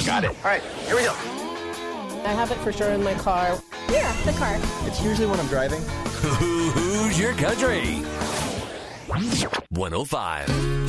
Got it. All right, here we go. I have it for sure in my car. Yeah, the car. It's usually when I'm driving. Who's your country? 105.